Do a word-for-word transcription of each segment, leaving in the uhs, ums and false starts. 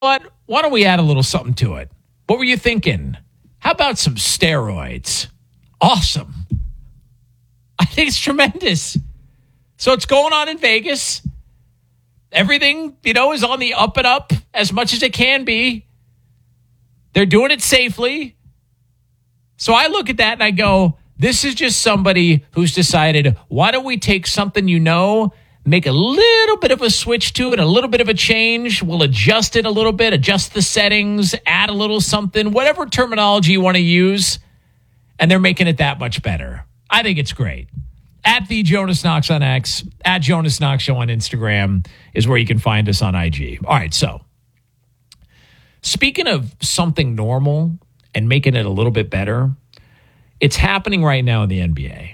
what? Why don't we add a little something to it? What were you thinking? How about some steroids? Awesome. I think it's tremendous. So it's going on in Vegas. Everything, you know, is on the up and up as much as it can be. They're doing it safely. So I look at that and I go, this is just somebody who's decided, why don't we take something you know, make a little bit of a switch to it, a little bit of a change. We'll adjust it a little bit, adjust the settings, add a little something, whatever terminology you want to use. And they're making it that much better. I think it's great. At the Jonas Knox on X, at Jonas Knox Show on Instagram is where you can find us on I G. All right, so speaking of something normal and making it a little bit better, it's happening right now in the N B A.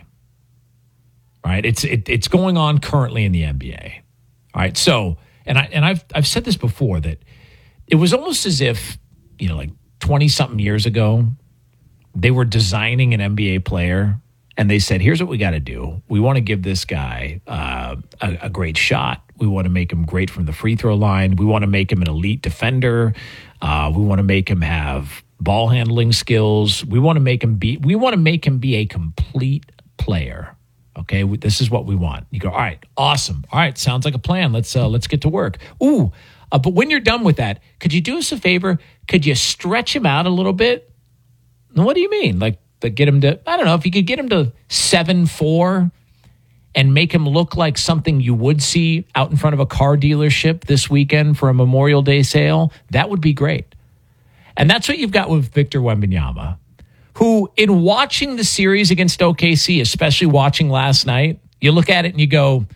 All right, it's it, it's going on currently in the N B A. All right, so and I and I've I've said this before that it was almost as if, you know, like twenty something years ago, they were designing an N B A player. And they said, here's what we got to do. We want to give this guy uh, a, a great shot. We want to make him great from the free throw line. We want to make him an elite defender. Uh, we want to make him have ball handling skills. We want to make him be. We want to make him be a complete player. Okay, we, this is what we want. You go, all right, awesome. All right, sounds like a plan. Let's uh, let's get to work. Ooh, uh, but when you're done with that, could you do us a favor? Could you stretch him out a little bit? What do you mean, like? But get him to, I don't know, if you could get him to seven four and make him look like something you would see out in front of a car dealership this weekend for a Memorial Day sale, that would be great. And that's what you've got with Victor Wembanyama, who in watching the series against O K C, especially watching last night, you look at it and you go,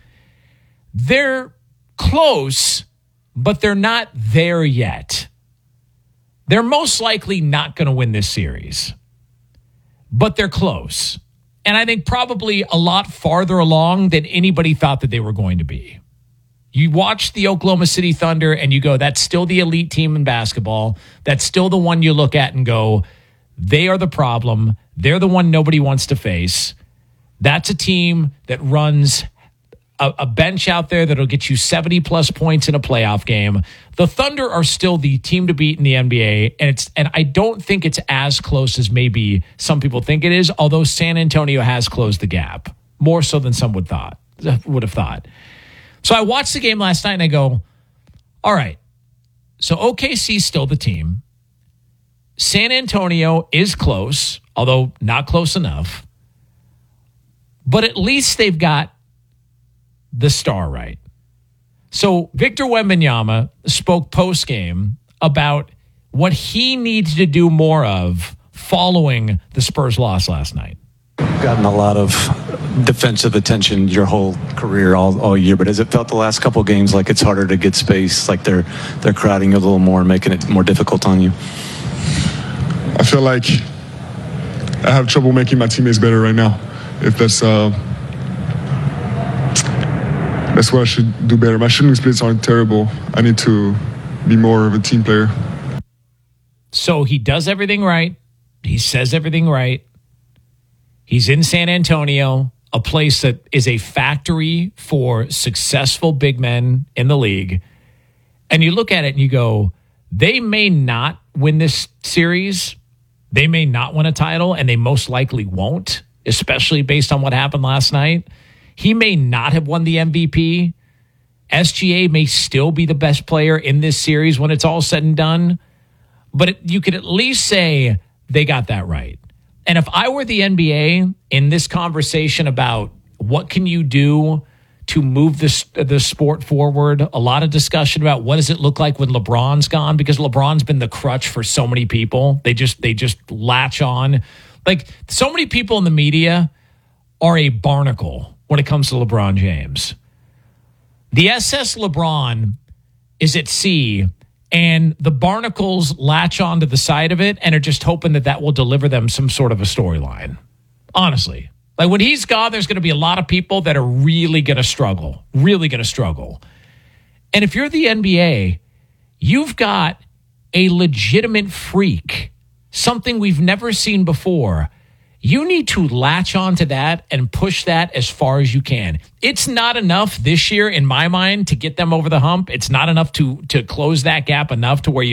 they're close, but they're not there yet. They're most likely not going to win this series. But they're close. And I think probably a lot farther along than anybody thought that they were going to be. You watch the Oklahoma City Thunder and you go, that's still the elite team in basketball. That's still the one you look at and go, they are the problem. They're the one nobody wants to face. That's a team that runs a, a bench out there that'll get you seventy plus points in a playoff game. The Thunder are still the team to beat in the N B A, and it's and I don't think it's as close as maybe some people think it is, although San Antonio has closed the gap, more so than some would thought would have thought. So I watched the game last night and I go, all right, so O K C's still the team. San Antonio is close, although not close enough. But at least they've got the star right. So Victor Wembanyama spoke post-game about what he needs to do more of following the Spurs loss last night. Gotten a lot of defensive attention your whole career, all, all year, but has it felt the last couple of games like it's harder to get space, like they're they're crowding you a little more, making it more difficult on you? I feel like I have trouble making my teammates better right now. If that's uh, that's what I should do better. My shooting splits aren't terrible. I need to be more of a team player. So he does everything right. He says everything right. He's in San Antonio, a place that is a factory for successful big men in the league. And you look at it and you go, they may not win this series. They may not win a title, and they most likely won't, especially based on what happened last night. He may not have won the M V P. S G A may still be the best player in this series when it's all said and done. But it, you could at least say they got that right. And if I were the N B A in this conversation about what can you do to move this the sport forward, a lot of discussion about what does it look like when LeBron's gone, because LeBron's been the crutch for so many people. They just they just latch on. Like, so many people in the media are a barnacle when it comes to LeBron James. The S S LeBron is at sea, and the barnacles latch onto the side of it and are just hoping that that will deliver them some sort of a storyline. Honestly. Like, when he's gone, there's going to be a lot of people that are really going to struggle, really going to struggle. And if you're the N B A, you've got a legitimate freak, something we've never seen before. You need to latch onto that and push that as far as you can. It's not enough this year, in my mind, to get them over the hump. It's not enough to to close that gap enough to where you